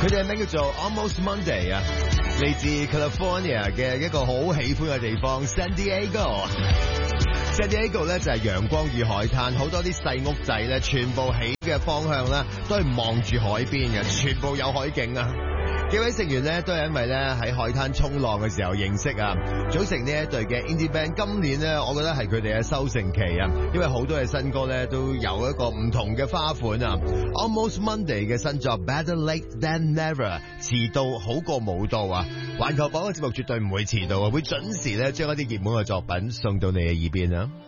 佢哋嘅名叫做 Almost Monday 啊，嚟自 California 嘅一個好喜歡嘅地方 San Diego。San Diego 咧就係陽光與海灘，好多啲細屋仔咧，全部起嘅方向咧都係望住海邊嘅，全部有海景啊！幾位成員咧都係因為咧喺海灘衝浪嘅時候認識啊，組成呢一隊嘅 Indie Band。今年咧，我覺得係佢哋嘅收成期啊，因為好多嘅新歌咧都有一個唔同嘅花款啊。Almost Monday 嘅新作 Better Late Than Never， 遲到好過冇到啊！環球榜嘅節目絕對唔會遲到啊，會準時咧將一啲熱門嘅作品送到你嘅耳邊啊！